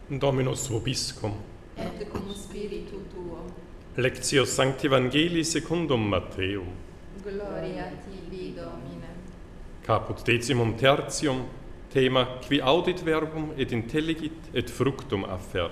Dominus vobiscum. Et cum spiritu tuo. Lectio Sancti Evangelii secundum Matteum. Gloria tibi, Domine. Caput decimum tertium, thema qui audit verbum et intelligit et fructum affert.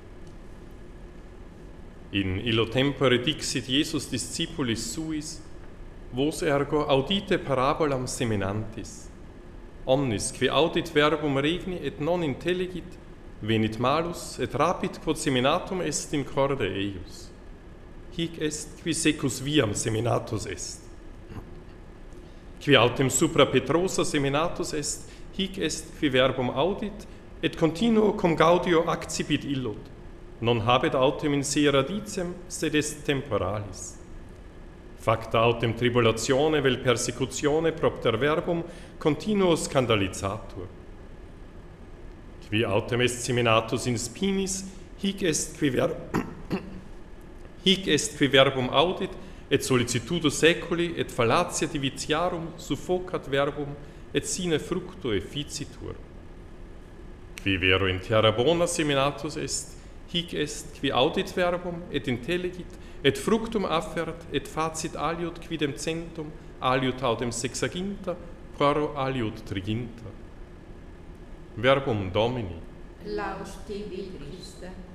In illo tempore dixit Iesus discipulis suis, vos ergo audite parabolam seminantis. Omnis qui audit verbum regni et non intelligit, venit malus et rapit quod seminatum est in corde eius. Hic est qui secus viam seminatus est. Qui autem supra Petrosa seminatus est, hic est qui verbum audit, et continuo cum gaudio accipit illud. Non habet autem in se radicem, sed est temporalis. Facta autem tribulatione vel persecutione propter verbum continuo scandalizatur. Qui autem est seminatus in spinis, hic est qui verbum audit, et sollicitudo seculi et fallatia divitiarum suffocat verbum, et sine fructo efficitur. Qui vero in terra bona seminatus est, hic est qui audit verbum et intelligit, et fructum affert, et facit aliud quidem centum, aliud audem sexaginta, quaro aliud triginta. Verbum Domini. Laus tibi, Christe.